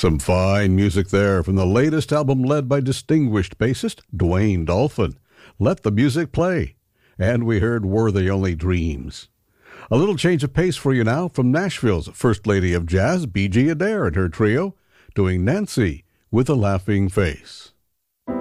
Some fine music there from the latest album led by distinguished bassist Dwayne Dolphin. Let the music play. And we heard Were They Only Dreams. A little change of pace for you now from Nashville's First Lady of Jazz, B.G. Adair and her trio, doing Nancy with a Laughing Face.